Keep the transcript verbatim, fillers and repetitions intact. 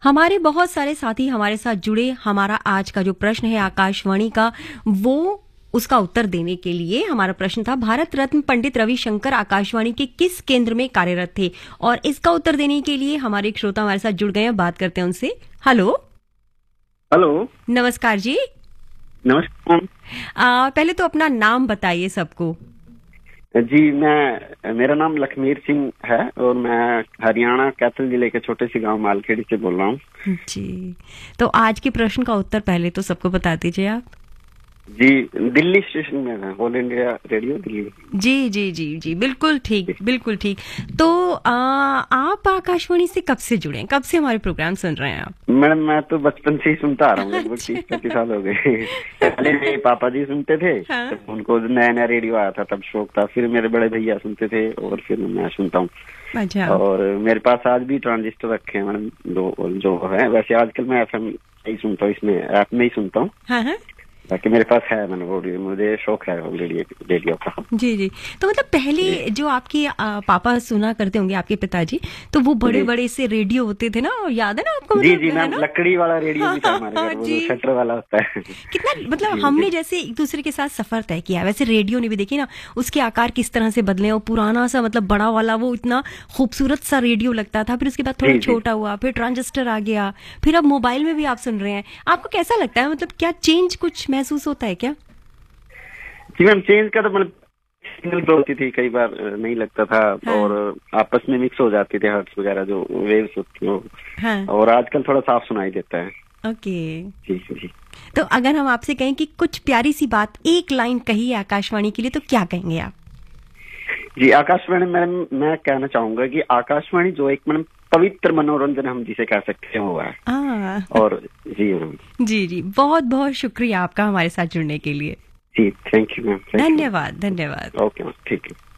हमारे बहुत सारे साथी हमारे साथ जुड़े। हमारा आज का जो प्रश्न है आकाशवाणी का, वो उसका उत्तर देने के लिए हमारा प्रश्न था, भारत रत्न पंडित रविशंकर आकाशवाणी के किस केंद्र में कार्यरत थे? और इसका उत्तर देने के लिए हमारे एक श्रोता हमारे साथ जुड़ गए हैं, बात करते हैं उनसे। हेलो हेलो, नमस्कार जी। नमस्कार। आ, पहले तो अपना नाम बताइए सबको। जी, मैं मेरा नाम लखमीर सिंह है और मैं हरियाणा कैथल जिले के छोटे से गांव मालखेड़ी से बोल रहा हूँ। जी, तो आज के प्रश्न का उत्तर पहले तो सबको बता दीजिए आप। जी, दिल्ली स्टेशन में है, ऑल इंडिया रेडियो दिल्ली। जी जी जी जी, बिल्कुल ठीक, बिल्कुल ठीक। तो आ, आप आकाशवाणी से कब से जुड़े हैं, कब से हमारे प्रोग्राम सुन रहे हैं आप? मैडम, मैं तो बचपन से ही सुनता आ रहा हूँ, लगभग तीस पैंतीस साल हो गए। पहले मेरे पापा जी सुनते थे। हाँ? तो उनको नया नया रेडियो आया था तब शौक था, फिर मेरे बड़े भैया सुनते थे और फिर मैं सुनता हूँ। अच्छा। और मेरे पास आज भी ट्रांजिस्टर रखे हैं मैडम, दो जो है। वैसे आजकल मैं एफ एम ही सुनता हूँ, इसमें ऐप में ही सुनता हूँ। हाँ हाँ, बाकी मेरे पास है, मैंने वो मुझे शौक है रेडियो रेडियो का। जी जी। तो मतलब पहले जो आपके आ, पापा सुना करते होंगे, आपके पिताजी, तो वो बड़े बड़े से रेडियो होते थे ना, याद है ना आपको? जी मतलब, जी मैम, लकड़ी वाला रेडियो भी था हमारे घर, वो जो शटर वाला होता है। कितना मतलब हमने जैसे एक दूसरे के साथ सफर तय किया, वैसे रेडियो ने भी, देखिए ना उसके आकार किस तरह से बदले। और पुराना सा मतलब बड़ा वाला वो इतना खूबसूरत सा रेडियो लगता था, फिर उसके बाद थोड़ा छोटा हुआ, फिर ट्रांजिस्टर आ गया, फिर अब मोबाइल में भी आप सुन रहे हैं। आपको कैसा लगता है, मतलब क्या चेंज कुछ महसूस होता है क्या? जी मैम, चेंज का तो मतलब सिग्नल तो होती थी, कई बार नहीं लगता था। हाँ। और आपस में मिक्स हो जाती थी हर्ट्ज वगैरह जो वेव्स होती हो। हाँ। और आजकल थोड़ा साफ सुनाई देता है। ओके जी जी। तो अगर हम आपसे कहें कि कुछ प्यारी सी बात, एक लाइन कही है आकाशवाणी के लिए, तो क्या कहेंगे आप? जी, आकाशवाणी मैडम, मैं कहना चाहूंगा कि आकाशवाणी जो एक मैडम पवित्र मनोरंजन हम जिसे कह सकते हैं वो है। और जी जी जी, बहुत बहुत शुक्रिया आपका हमारे साथ जुड़ने के लिए। जी, थैंक यू मैम। धन्यवाद धन्यवाद। ओके मैम, ठीक है।